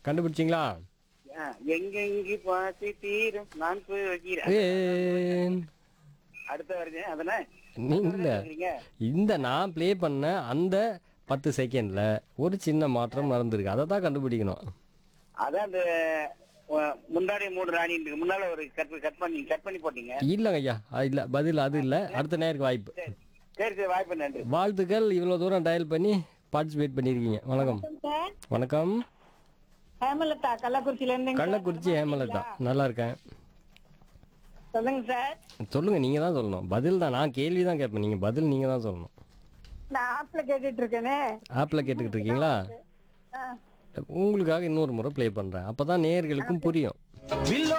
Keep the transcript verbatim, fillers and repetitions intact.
கண்டுபிடிச்சிங்களா? ஆ, எங்கெங்கி பாசி தீரும் நான் போகிறேன். ஏன் அடுத்த வருது அதனே நீங்க இந்த நான் ப்ளே பண்ண அந்த பத்து செகண்ட்ல ஒரு சின்ன மாற்றம் நடந்திருக்கு. அதை தான் கண்டுபிடிக்கணும். அதான் அந்த அஹ், முன்னாடி மூணு ராணி முன்னால ஒரு கட் கட் பண்ணி கட் பண்ணி போட்டீங்க. இல்லைங்க ஐயா, அது இல்லை, பதில் அது இல்லை. அடுத்த நேருக்கு வாய்ப்பு. சரி சரி சரி வாய்ப்பு நன்றி. வாழ்த்துக்கள், இவ்வளோ தூரம் டயல் பண்ணி பார்ட்டிசிபேட் பண்ணியிருக்கீங்க. வணக்கம். சார் வணக்கம். ஹேமலதா கள்ளக்குறிச்சியில இருந்து கள்ளக்குறிச்சி ஹேமலதா. நல்லா இருக்கேன். சொல்லுங்க சார். சொல்லுங்க, நீங்க தான் சொல்லணும். பதில் தான், நான் கேள்வி தான் கேட்பேன், நீங்க பதில் நீங்க தான் சொல்லணும். நான் ஆப்ல கேட்டுட்டு இருக்கேனே. ஆப்ல கேட்டுக்கிட்டு இருக்கீங்களா? ஆ. உங்களுக்காக இன்னொரு முறை ப்ளே பண்றேன், அப்பதான் நேயர்களுக்கும் புரியும்.